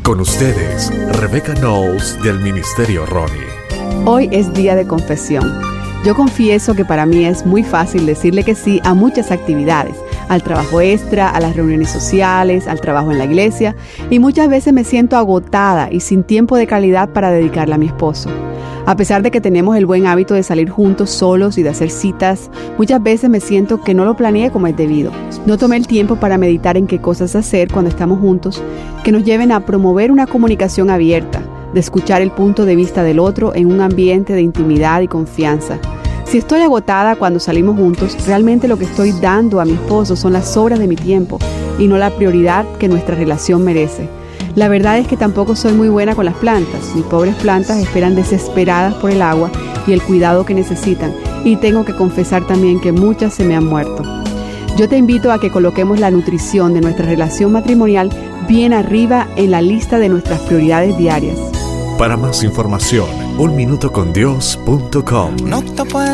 Con ustedes, Rebecca Knowles del Ministerio Ronnie. Hoy es día de confesión. Yo confieso que para mí es muy fácil decirle que sí a muchas actividades, al trabajo extra, a las reuniones sociales, al trabajo en la iglesia, y muchas veces me siento agotada y sin tiempo de calidad para dedicarle a mi esposo. A pesar de que tenemos el buen hábito de salir juntos solos y de hacer citas, muchas veces me siento que no lo planeé como es debido. No tomé el tiempo para meditar en qué cosas hacer cuando estamos juntos que nos lleven a promover una comunicación abierta, de escuchar el punto de vista del otro en un ambiente de intimidad y confianza. Si estoy agotada cuando salimos juntos, realmente lo que estoy dando a mi esposo son las sobras de mi tiempo y no la prioridad que nuestra relación merece. La verdad es que tampoco soy muy buena con las plantas. Mis pobres plantas esperan desesperadas por el agua y el cuidado que necesitan, y tengo que confesar también que muchas se me han muerto. Yo te invito a que coloquemos la nutrición de nuestra relación matrimonial bien arriba en la lista de nuestras prioridades diarias. Para más información, unminutocondios.com. No te puedes